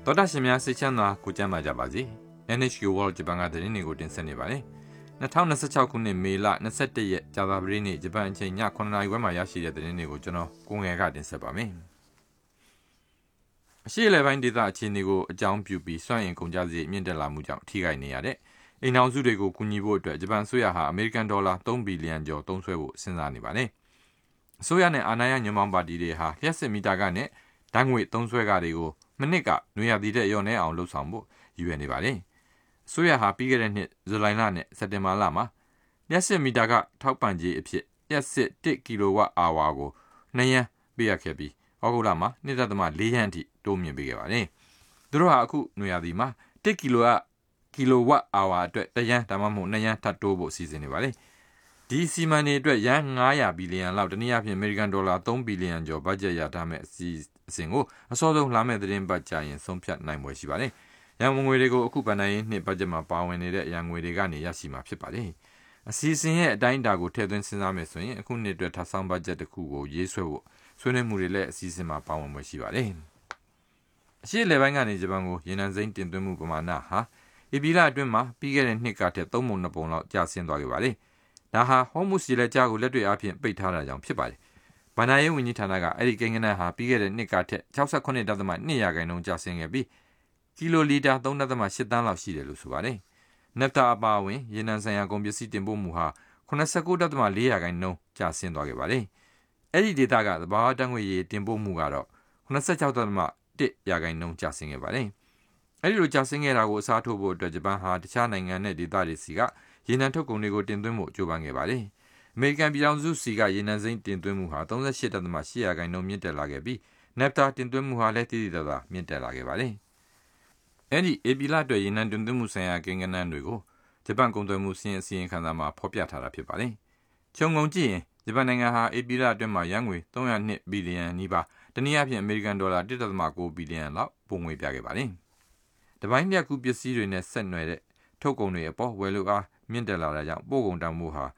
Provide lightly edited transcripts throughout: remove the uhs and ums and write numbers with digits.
တော်တာရှင်များစိတ်ချမ်းသာကိုကြမ်းပါကြပါစေ NHK World ဂျပန်ကသတင်းတွေကိုတင်ဆက်နေပါတယ်2026ခုနှစ်မေလ21ရက်ကြာသပတေးနေ့ဂျပန်အချိန်ည9:00နာရီခွဲမှာရရှိတဲ့သတင်းတွေကိုကျွန်တော်ကိုငယ်ကတင်ဆက်ပါမယ်အရှေ့အလယ်ပိုင်းဒေသအခြေအနေကိုအကြောင်းပြုပြီးစွမ်းအင်ကုန်ကျစရိတ်မြင့်တက်လာမှုကြောင့်ထိခိုက်နေရတဲ့အိမ်အောင်စုတွေကိုကူညီဖို့အတွက်ဂျပန်အစိုးရဟာအမေရိကန်ဒေါ်လာ3ဘီလီယံကျော်သုံးစွဲဖို့စဉ်းစားနေပါတယ်အစိုးရနဲ့အာဏာရညွန့်ပေါင်းပါတီတွေဟာလျှက်စစ်မီတာကနဲ့ဓာတ်ငွေသုံးစွဲကတွေကိုမနစ်ကနွေရာသီတဲ့ရော်နေအောင်လှုပ်ဆောင်ဖို့ရည်ရွယ်နေပါတယ်အစိုးရဟာပြီးခဲ့တဲ့နှစ်ဇူလိုင်လနဲ့စက်တင်ဘာလမှာလျှက်စစ်မီတာကထောက်ပံ့ကြေးအဖြစ်လျှက်စစ်1ကီလိုဝတ်အာဝါကို2ယန်းပေးရခဲ့ပြီးဩဂုတ်လမှာ2.4ယန်းအထိတိုးမြင့်ပေးခဲ့ပါတယ်သူတို့ဟာအခုနွေရာသီမှာ1ကီလိုဝတ်အာဝါအတွက်1ယန်းဒါမှမဟုတ်2ယန်းထပ်တိုးဖို့စီစဉ်နေပါတယ်ဒီစီမံနေအတွက်ရန်900ဘီလီယံလောက်တနည်းအားဖြင့်အမေရိကန်ဒေါ်လာ3ဘီလီယံကျော်ဘတ်ဂျက်ရထားမဲ့အစီအစဉ်ကိုအစောဆုံးလာမယ့်သတင်းပတ်ကြာရင်ဆုံးဖြတ်နိုင်ပွဲရှိပါတယ်။ရန်ငွေတွေကိုအခုဗန်နိုင်နှစ်ဘတ်ဂျက်မှာပါဝင်နေတဲ့ရန်ငွေတွေကနေရရှိမှာဖြစ်ပါတယ်။အစီအစဉ်ရဲ့အတိုင်းအတာကိုထည့်သွင်းစဉ်းစားမယ်ဆိုရင်အခုနှစ်အတွက်ထပ်ဆောင်ဘတ်ဂျက်တစ်ခုကိုရေးဆွဲဖို့ဆွေးနွေးမှုတွေလည်းအစီအစဉ်မှာပါဝင်ပွဲရှိပါတယ်။အရှေ့လေပိုင်းကနေဂျပန်ကိုရေနံစိမ်းတင်သွင်းမှုပမာဏဟာဧပြီလအတွင်းမှာပြီးခဲ့တဲ့နှစ်ကထက်3ပုံ2ပုံလောက်ကျဆင်းသွားခဲ့ပါတယ်။ဒါဟာဟော်မုစ်ရေလက်ကြားကိုလက်တွေ့အားဖြင့်ပိတ်ထားတာကြောင့်ဖြစ်ပါတယ်။ဗန်နာရေးဝန်ကြီးဌာနကအဲ့ဒီကိန်းဂဏန်းဟာပြီးခဲ့တဲ့နှစ်ကထက် 68.2% ကျဆင်းခဲ့ပြီးကီလိုလီတာ 3.8 သန်းလောက်ရှိတယ်လို့ဆိုပါတယ်။နက်တာအပါအဝင်ရေနံဆိုင်ရာကုန်ပစ္စည်းတင်ပို့မှုဟာ 89.4% ကျဆင်းသွားခဲ့ပါတယ်။အဲ့ဒီဒေတာကသဘာဝဓာတ်ငွေရေတင်ပို့မှုကတော့ 86.1% ကျဆင်းခဲ့ပါတယ်။အဲ့ဒီလိုကျဆင်းခဲ့တာကိုအစားထိုးဖို့အတွက်ဂျပန်ဟာတခြားနိုင်ငံနဲ့ဒေသတွေစီကရေနံထုတ်ကုန်တွေကိုတင်သွင်းဖို့ကြိုးပမ်းခဲ့ပါတယ်။အမေရိကန်ပြည်ထောင်စုစီကရေနံစိမ်းတင်သွင်းမှုဟာ 38.8% မြင့်တက်လာခဲ့ပြီးနက်တာတင်သွင်းမှုဟာလည်းတည်တည်သာသာမြင့်တက်လာခဲ့ပါတယ်။အဲဒီဧပြီလအတွက်ရေနံတင်သွင်းမှုဆိုင်ရာကိန်းဂဏန်းတွေကိုဂျပန်ကုန်သွယ်မှုစီရင်ခန်းစာမှာဖော်ပြထားတာဖြစ်ပါတယ်။ခြုံငုံကြည့်ရင်ဂျပန်နိုင်ငံဟာဧပြီလအတွင်းမှာရန်ငွေ302ဘီလီယံနီးပါးတနည်းအားဖြင့်အမေရိကန်ဒေါ်လာ1.9ဘီလီယံလောက်ပိုငွေပြခဲ့ပါတယ်။တပိုင်းလျက်ကူးပစ္စည်းတွေနဲ့ဆက်နွယ်တဲ့ထုတ်ကုန်တွေအပေါ်ဝယ်လိုအားမြင့်တက်လာတာကြောင့်ပို့ကုန်တန်ဖိုးဟာ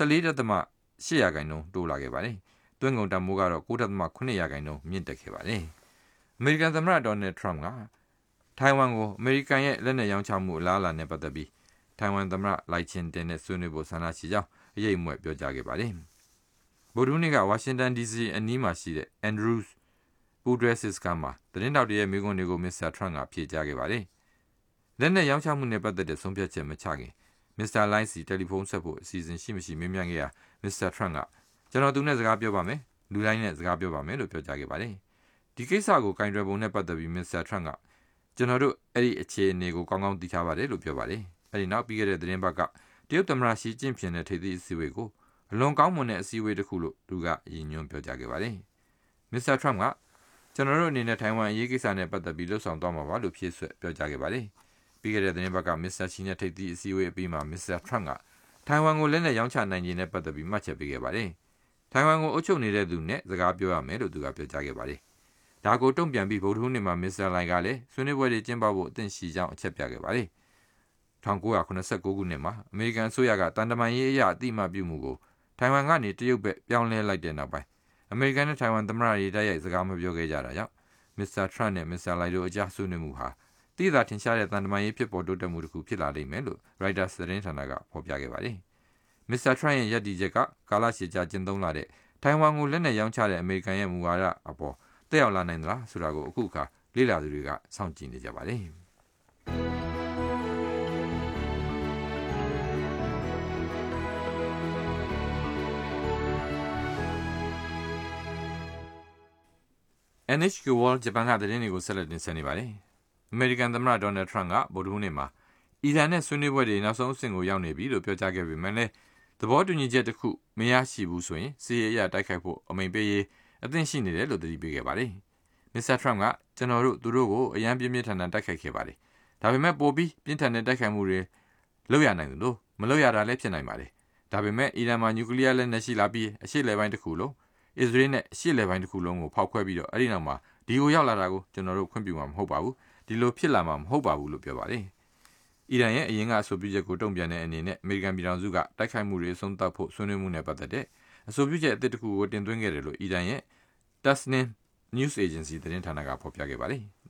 14.8% တိုးလာခဲ့ပါတယ်။သွင်းကုန်တန်ဖိုးကတော့9.8% မြင့်တက်ခဲ့ပါတယ်။အမေရိကန်သမ္မတဒေါ်နယ်ထရမ့်ကထိုင်ဝမ်ကိုအမေရိကန်ရဲ့လက်နက်ရောင်းချမှုအလားအလာနဲ့ပတ်သက်ပြီးထိုင်ဝမ်သမ္မတလိုက်ချင်တင်နဲ့ဆွေးနွေးဖို့ဆန္ဒရှိကြောင်းအရေးအမွဲ့ပြောကြားခဲ့ပါတယ်။ဗုဒ္ဓဟူးနေ့ကဝါရှင်တန် DC အနီးမှာရှိတဲ့ Andrews ပူဒရက်စစ်ကမ်းမှာသတင်းတောက်တွေရဲ့မိကွန်းတွေကိုမစ္စတာထရမ့်ကဖြေကြားခဲ့ပါတယ်။လက်နက်ရောင်းချမှုနဲ့ပတ်သက်တဲ့ဆုံးဖြတ်ချက်မချခင်မစ္စတာလိုင်းစီတယ်လီဖုန်းဆက်ဖို့အစီအစဉ်ရှိမရှိမေးမြန်းခဲ့ရာမစ္စတာထရမ့်ကကျွန်တော်သူနဲ့စကားပြောပါမယ်လူတိုင်းနဲ့စကားပြောပါမယ်လို့ပြောကြားခဲ့ပါတယ်ဒီကိစ္စကိုကင်တွယ်ပုံနဲ့ပတ်သက်ပြီးမစ္စတာထရမ့်ကကျွန်တော်တို့အဲ့ဒီအခြေအနေကိုကောင်းကောင်းသိထားပါတယ်လို့ပြောပါတယ်အဲ့ဒီနောက်ပြီးခဲ့တဲ့သတင်းပတ်ကတရုတ်သမ္မတရှီကျင့်ဖျင်တဲ့ထိပ်သီးအစည်းအဝေးကိုအလွန်ကောင်းမွန်တဲ့အစည်းအဝေးတစ်ခုလို့သူကရည်ညွှန်းပြောကြားခဲ့ပါတယ်မစ္စတာထရမ့်ကကျွန်တော်တို့အနေနဲ့ထိုင်ဝမ်အရေးကိစ္စနဲ့ပတ်သက်ပြီးလှုပ်ဆောင်သွားမှာပါလို့ဖြည့်ဆွတ်ပြောကြားခဲ့ပါတယ်ပြီးခဲ့တဲ့သတင်းပတ်ကမစ္စတာရှီနဲ့ထိပ်သီးအစည်းအဝေးအပြီးမှာမစ္စတာထရမ့်ကထိုင်ဝမ်ကိုလက်နက်ရောင်းချနိုင်ခြင်းနဲ့ပတ်သက်ပြီးမှတ်ချက်ပေးခဲ့ပါတယ်။ထိုင်ဝမ်ကိုအုပ်ချုပ်နေတဲ့သူနဲ့စကားပြောရမယ်လို့သူကပြောကြားခဲ့ပါတယ်။ဒါကိုတုံ့ပြန်ပြီးဗုဒ္ဓဟူးနေ့မှာမစ္စတာလိုင်ကလည်းဆွေးနွေးပွဲတွေကျင်းပဖို့အသင့်ရှိကြောင်းအချက်ပြခဲ့ပါတယ်။1989ခုနှစ်မှာအမေရိကန်အစိုးရကတန်တမာရေးအရာအတိအမှပြုမှုကိုထိုင်ဝမ်ကနေတရုတ်ဘက်ပြောင်းလဲလိုက်တဲ့နောက်ပိုင်းအမေရိကန်နဲ့ထိုင်ဝမ်သမ္မတတွေတိုက်ရိုက်စကားမပြောခဲ့ကြတာကြောင့်မစ္စတာထရမ့်နဲ့မစ္စတာလိုင်တို့အကြားဆွေးနွေးမှုဟာတိကျထင်ရှားတဲ့တန်တမာရေးဖြစ်ပေါ်တိုးတက်မှုတစ်ခုဖြစ်လာလိမ့်မယ်လို့ Reuters သတင်းဌာနကဖော်ပြခဲ့ပါတယ်။မစ္စတာထရမ့်ရဲ့ရည်တည်ချက်ကကာလရှည်ကြာကျင့်သုံးလာတဲ့ထိုင်ဝမ်ကိုလက်နက်ရောင်းချတဲ့အမေရိကန်ရဲ့မူဝါဒအပေါ်တက်ရောက်လာနိုင်သလားဆိုတာကိုအခုအခါလေ့လာသူတွေကစောင့်ကြည့်နေကြပါတယ်။ NHK World ဂျပန်ကသတင်းတွေကိုဆက်လက်တင်ဆက်နေပါတယ်။အမေရိကန်သမ္မတဒေါ်နယ်ထရမ့်ကဗုဒ္ဓဟူးနေ့မှာအီရန်နဲ့ဆွေးနွေးပွဲတွေနောက်ဆုံးအဆင့်ကိုရောက်နေပြီလို့ပြောကြားခဲ့ပေမဲ့လည်းသဘောတူညီချက်တစ်ခုမရရှိဘူးဆိုရင်စီးရဲရတိုက်ခိုက်ဖို့အမိန့်ပေးရေးအသင့်ရှိနေတယ်လို့သတိပေးခဲ့ပါတယ်။မစ္စတာထရမ့်ကကျွန်တော်တို့သူတို့ကိုအရန်ပြင်းပြင်းထန်ထန်တိုက်ခိုက်ခဲ့ပါတယ်။ဒါပေမဲ့ပိုပြီးပြင်းထန်တဲ့တိုက်ခိုက်မှုတွေလုပ်ရနိုင်တယ်လို့မလုပ်ရတာလည်းဖြစ်နိုင်ပါတယ်။ဒါပေမဲ့အီရန်မှာနျူကလ িয়ার လက်နက်ရှိလာပြီးအရှေ့လေပိုင်းတစ်ခုလုံးအစ္စရေးနဲ့အရှေ့လေပိုင်းတစ်ခုလုံးကိုဖောက်ခွဲပြီးတော့အဲ့ဒီနောက်မှာဒီကိုရောက်လာတာကိုကျွန်တော်တို့ခွင့်ပြုမှာမဟုတ်ပါဘူးဒီလိုဖြစ်လာမှာမဟုတ်ပါဘူးလို့ပြောပါတယ်အီရန်ရဲ့အရင်ကအဆိုပြုချက်ကိုတုံ့ပြန်တဲ့အနေနဲ့အမေရိကန်ပြည်ထောင်စုကတိုက်ခိုက်မှုတွေအဆုံးသတ်ဖို့ဆွေးနွေးမှုနဲ့ပတ်သက်တဲ့အဆိုပြုချက်အသစ်တစ်ခုကိုတင်သွင်းခဲ့တယ်လို့အီရန်ရဲ့ Tasnim News Agency သတင်းဌာနကဖော်ပြခဲ့ပါတယ်